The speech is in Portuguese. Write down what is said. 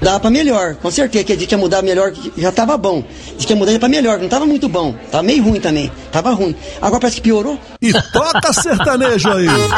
Dá pra melhor, com certeza, que a gente ia mudar melhor, já tava bom. Diz que ia mudar pra melhor, não tava muito bom. Tava meio ruim também, tava ruim. Agora parece que piorou. E toca sertanejo aí.